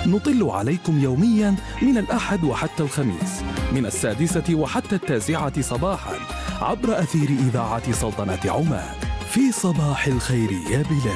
نطل عليكم يوميا من الأحد وحتى الخميس من 6 وحتى 9 صباحا عبر أثير إذاعة سلطنة عمان في صباح الخير يا بلاد.